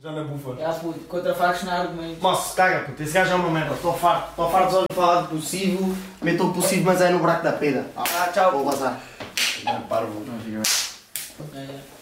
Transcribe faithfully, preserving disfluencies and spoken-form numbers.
Já na bufa. Já puto, contra facos não há argumentos. Moço, caga puto, esse gajo é uma merda, estou farto. Estou farto de ouvir falar de possível, meto o possível, mas é no buraco da peda. Ah, tchau. Vou vazar. Parvo. É, é.